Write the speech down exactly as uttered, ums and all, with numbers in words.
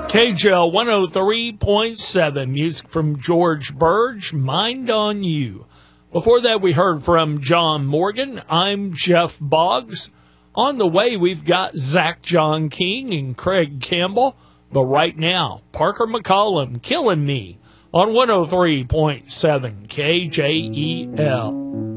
K J L one oh three point seven, music from George Burge, Mind on You. Before that, we heard from John Morgan. I'm Jeff Boggs. On the way, we've got Zach John King and Craig Campbell. But right now, Parker McCollum, Killing Me, on one oh three point seven K J E L.